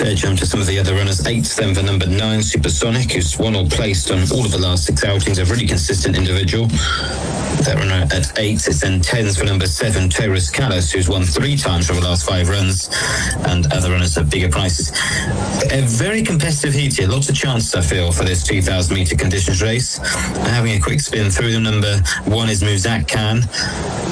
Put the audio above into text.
fair jump to some of the other runners. 8th then for number 9, Supersonic, who's won or placed on all of the last 6 outings. A really consistent individual. That runner at 8th. It's then 10s for number 7, Terrace Callis, who's won 3 times from the last 5 runs, and other runners at bigger prices. A very competitive heat here. Lots of chances, I feel, for this 2,000 metre conditions race. Having a quick spin through them, number 1 is Muzak Khan.